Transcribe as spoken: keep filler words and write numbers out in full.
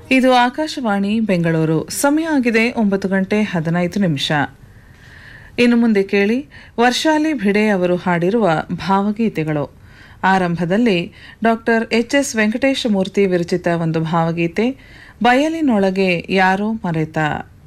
ಇದು ಆಕಾಶವಾಣಿ ಬೆಂಗಳೂರು. ಸಮಯ ಆಗಿದೆ ಒಂಬತ್ತು ಗಂಟೆ ಹದಿನೈದು ನಿಮಿಷ. ಇನ್ನು ಮುಂದೆ ಕೇಳಿ ವರ್ಷಾಲಿ ಭಿಡೆ ಅವರು ಹಾಡಿರುವ ಭಾವಗೀತೆಗಳು. ಆರಂಭದಲ್ಲಿ ಡಾಕ್ಟರ್ ಎಚ್ ಎಸ್ ವೆಂಕಟೇಶ ಮೂರ್ತಿ ವಿರಚಿತ ಒಂದು ಭಾವಗೀತೆ, ಬಯಲಿನೊಳಗೆ ಯಾರೋ ಮರೆತ.